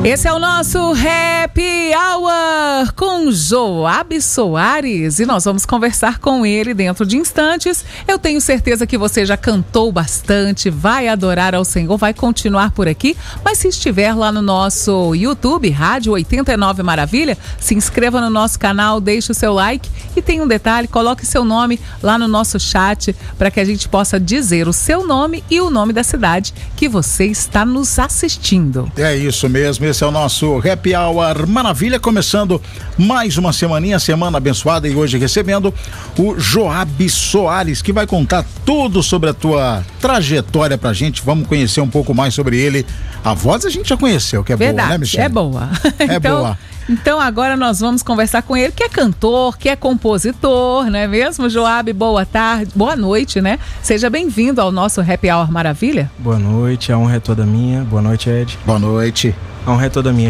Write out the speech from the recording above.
Esse é o nosso Happy Hour com Joab Soares e nós vamos conversar com ele dentro de instantes. Eu tenho certeza que você já cantou bastante, vai adorar ao Senhor, vai continuar por aqui, mas se estiver lá no nosso YouTube, Rádio 89 Maravilha, se inscreva no nosso canal, deixe o seu like e tem um detalhe, coloque seu nome lá no nosso chat para que a gente possa dizer o seu nome e o nome da cidade que você está nos assistindo. É isso mesmo. Esse é o nosso Happy Hour Maravilha, começando mais uma semaninha, semana abençoada, e hoje recebendo o Joab Soares, que vai contar tudo sobre a tua trajetória pra gente. Vamos conhecer um pouco mais sobre ele. A voz a gente já conheceu, que é verdade, boa, né, Michele? É boa. É boa. Então agora nós vamos conversar com ele, que é cantor, que é compositor, não é mesmo? Joab, boa tarde, boa noite, né? Seja bem-vindo ao nosso Happy Hour Maravilha. Boa noite, a honra é toda minha. Boa noite, Ed. Boa noite. A honra é toda minha